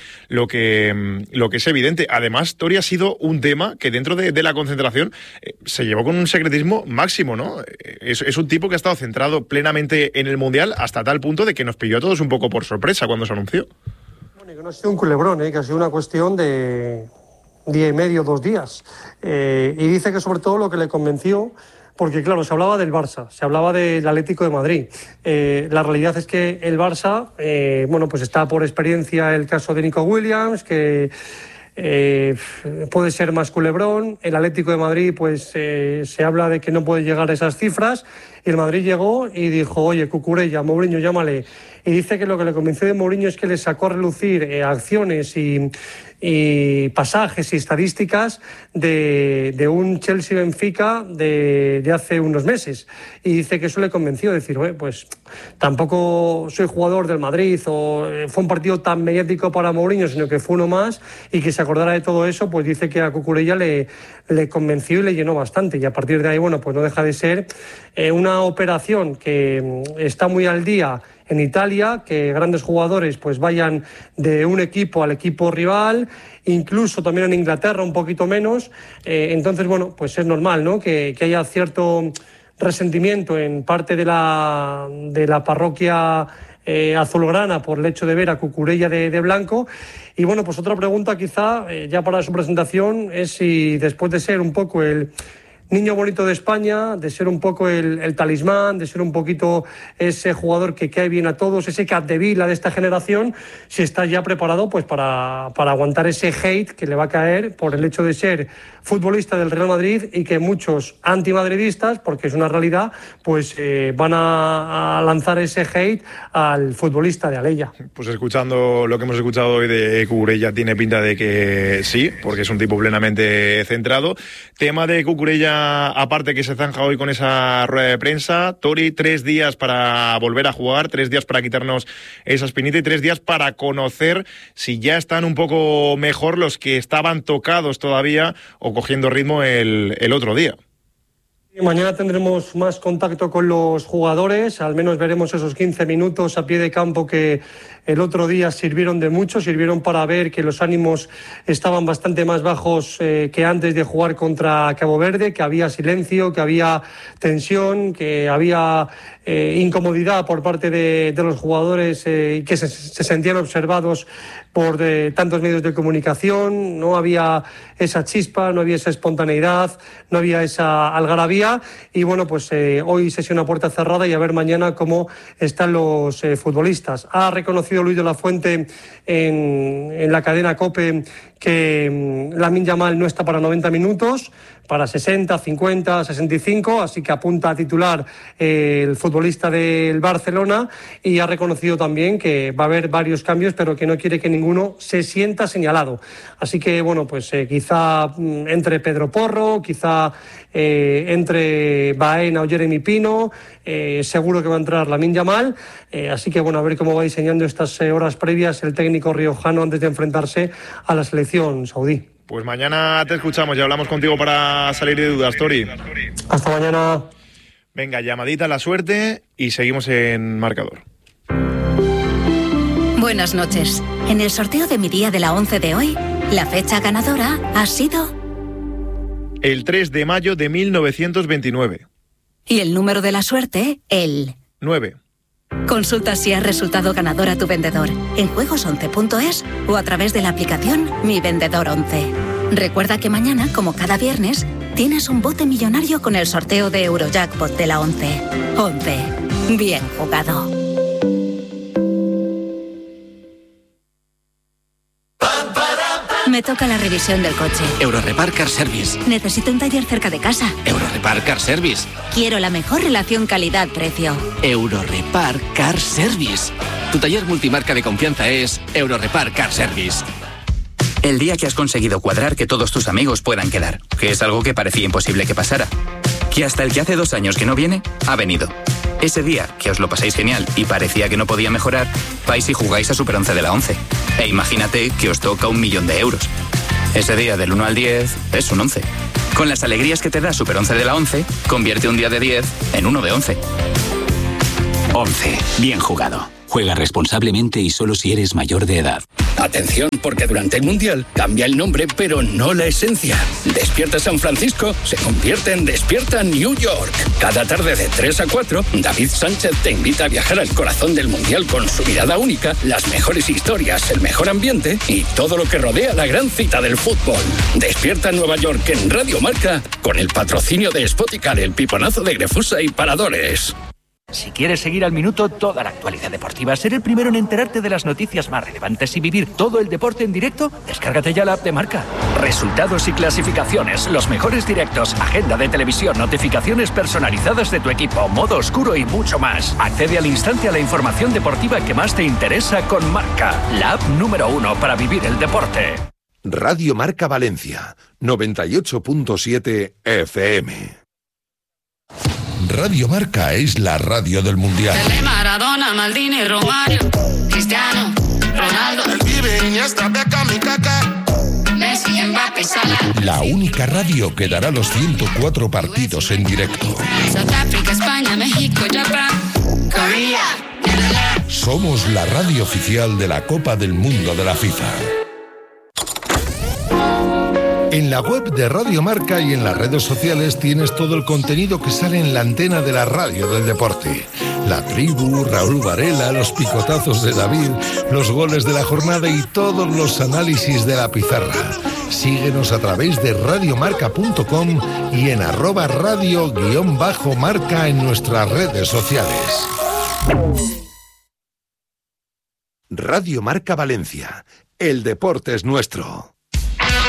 lo que es evidente. Además, Tori ha sido un tema que dentro de la concentración se llevó con un secretismo máximo, ¿no? Es un tipo que ha estado centrado plenamente en el Mundial hasta tal punto de que nos pilló a todos un poco por sorpresa cuando se anunció. Bueno, que no ha sido un culebrón, que ha sido una cuestión de día y medio, 2 días. Y dice que sobre todo lo que le convenció, porque claro, se hablaba del Barça, se hablaba del Atlético de Madrid. La realidad es que el Barça, pues está por experiencia el caso de Nico Williams, que puede ser más culebrón. El Atlético de Madrid, pues se habla de que no puede llegar a esas cifras. Y el Madrid llegó y dijo, oye, Cucurella, Mourinho, llámale. Y dice que lo que le convenció de Mourinho es que le sacó a relucir acciones y pasajes y estadísticas de un Chelsea-Benfica de hace unos meses. Y dice que eso le convenció, decir, pues tampoco soy jugador del Madrid o fue un partido tan mediático para Mourinho, sino que fue uno más, y que se acordara de todo eso, pues dice que a Cucurella le convenció y le llenó bastante. Y a partir de ahí, pues no deja de ser una operación que está muy al día en Italia, que grandes jugadores pues vayan de un equipo al equipo rival, incluso también en Inglaterra un poquito menos. Entonces, pues es normal, ¿no?, que haya cierto resentimiento en parte de la parroquia azulgrana por el hecho de ver a Cucurella de blanco. Y pues otra pregunta quizá, ya para su presentación, es si después de ser un poco el niño bonito de España, de ser un poco el talismán, de ser un poquito ese jugador que cae bien a todos, ese Capdevila de esta generación, si está ya preparado pues para aguantar ese hate que le va a caer por el hecho de ser futbolista del Real Madrid, y que muchos antimadridistas, porque es una realidad, pues van a lanzar ese hate al futbolista de Alella. Pues escuchando lo que hemos escuchado hoy de Cucurella, tiene pinta de que sí, porque es un tipo plenamente centrado. Tema de Cucurella, aparte, que se zanja hoy con esa rueda de prensa. Tori, 3 días para volver a jugar, 3 días para quitarnos esa espinita y 3 días para conocer si ya están un poco mejor los que estaban tocados todavía o cogiendo ritmo el otro día. Mañana tendremos más contacto con los jugadores, al menos veremos esos 15 minutos a pie de campo que el otro día sirvieron de mucho, sirvieron para ver que los ánimos estaban bastante más bajos que antes de jugar contra Cabo Verde, que había silencio, que había tensión, que había incomodidad por parte de los jugadores, y que se sentían observados por tantos medios de comunicación. No había esa chispa, no había esa espontaneidad, no había esa algarabía. Y pues hoy sesión a puerta cerrada, y a ver mañana cómo están los futbolistas. Ha reconocido Luis de la Fuente en la cadena COPE que Lamine Yamal no está para 90 minutos, para 60, 50, 65, así que apunta a titular el futbolista del Barcelona, y ha reconocido también que va a haber varios cambios, pero que no quiere que ninguno se sienta señalado. Así que quizá entre Pedro Porro, quizá entre Baena o Jeremy Pino, seguro que va a entrar Lamine Yamal, así que a ver cómo va diseñando estas horas previas el técnico riojano antes de enfrentarse a la selección saudí. Pues mañana te escuchamos y hablamos contigo para salir de dudas, Tori. Hasta mañana. Venga, llamadita a la suerte y seguimos en marcador. Buenas noches. En el sorteo de mi día de la 11 de hoy, la fecha ganadora ha sido el 3 de mayo de 1929. Y el número de la suerte, el 9. Consulta si has resultado ganador a tu vendedor en juegos11.es o a través de la aplicación Mi Vendedor 11. Recuerda que mañana, como cada viernes, tienes un bote millonario con el sorteo de Eurojackpot de la 11. 11. Bien jugado. Me toca la revisión del coche. Eurorepar Car Service. Necesito un taller cerca de casa. Eurorepar Car Service. Quiero la mejor relación calidad-precio. Eurorepar Car Service. Tu taller multimarca de confianza es Eurorepar Car Service. El día que has conseguido cuadrar que todos tus amigos puedan quedar, que es algo que parecía imposible que pasara. Que hasta el que hace 2 años que no viene, ha venido. Ese día que os lo pasáis genial y parecía que no podía mejorar, vais y jugáis a Super 11 de la 11. E imagínate que os toca 1.000.000 de euros. Ese día del 1 al 10 es un 11. Con las alegrías que te da Super 11 de la 11, convierte un día de 10 en uno de 11. 11. Bien jugado. Juega responsablemente y solo si eres mayor de edad. Atención, porque durante el Mundial cambia el nombre, pero no la esencia. Despierta San Francisco se convierte en Despierta New York. Cada tarde de 3 a 4, David Sánchez te invita a viajar al corazón del Mundial con su mirada única, las mejores historias, el mejor ambiente y todo lo que rodea la gran cita del fútbol. Despierta Nueva York en Radio Marca con el patrocinio de Spoticar, el piponazo de Grefusa y Paradores. Si quieres seguir al minuto toda la actualidad deportiva, ser el primero en enterarte de las noticias más relevantes y vivir todo el deporte en directo, descárgate ya la app de Marca. Resultados y clasificaciones, los mejores directos, agenda de televisión, notificaciones personalizadas de tu equipo, modo oscuro y mucho más. Accede al instante a la información deportiva que más te interesa con Marca, la app número 1 para vivir el deporte. Radio Marca Valencia, 98.7 FM. Radio Marca es la radio del Mundial. Pelé, Maradona, Maldini, Romario, Cristiano, Ronaldo, el Pibe, Iniesta, Beckham y Kaká, Messi, Mbappé, Salah. La única radio que dará los 104 partidos en directo. Sudáfrica, España, México, Japón, Corea. Somos la radio oficial de la Copa del Mundo de la FIFA. En la web de Radio Marca y en las redes sociales tienes todo el contenido que sale en la antena de la radio del deporte. La tribu, Raúl Varela, los picotazos de David, los goles de la jornada y todos los análisis de la pizarra. Síguenos a través de radiomarca.com y en @radio_marca en nuestras redes sociales. Radio Marca Valencia. El deporte es nuestro.